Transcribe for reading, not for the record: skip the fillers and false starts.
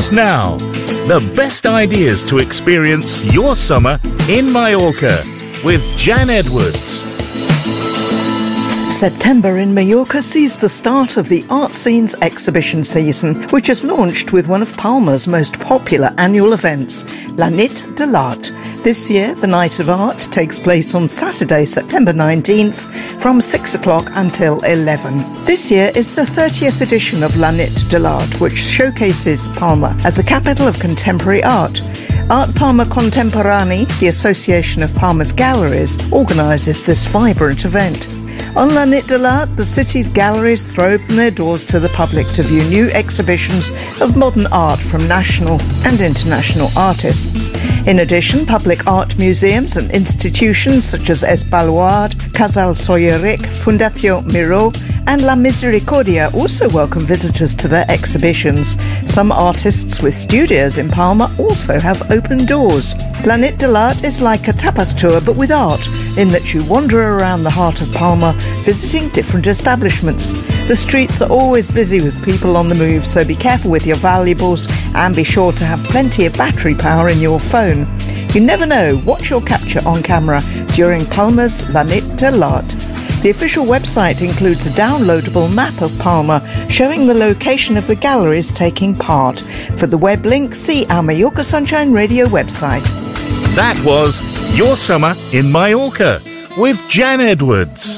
begins now. The best ideas to experience your summer in Mallorca with Jan Edwards. September in Mallorca sees the start of the Art Scenes exhibition season, which has launched with one of Palma's most popular annual events, La Nit de l'Art. This year, the Night of Art takes place on Saturday, September 19th, from 6 o'clock until 11. This year is the 30th edition of La Nit de l'Art, which showcases Palma as the capital of contemporary art. Art Palma Contemporani, the Association of Palma's Galleries, organises this vibrant event. On La Nit de l'Art, the city's galleries throw open their doors to the public to view new exhibitions of modern art from national and international artists. In addition, public art museums and institutions such as Es Baluard, Casal Solleric, Fundació Miró and La Misericordia also welcome visitors to their exhibitions. Some artists with studios in Palma also have open doors. La Nit de l'Art is like a tapas tour but with art, in that you wander around the heart of Palma, visiting different establishments. The streets are always busy with people on the move, so be careful with your valuables and be sure to have plenty of battery power in your phone. You never know what you'll capture on camera during Palma's La Nit de l'Art. The official website includes a downloadable map of Palma showing the location of the galleries taking part. For the web link, see our Mallorca Sunshine Radio website. That was Your Summer in Mallorca with Jan Edwards.